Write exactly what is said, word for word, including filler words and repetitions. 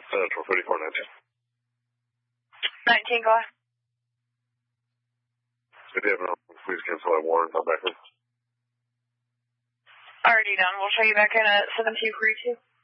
Uh, twelve thirty-four nineteen. nineteen, go ahead. If you have no, please cancel that warrant. I'm back in. Already done. We'll show you back in at seventeen forty-two.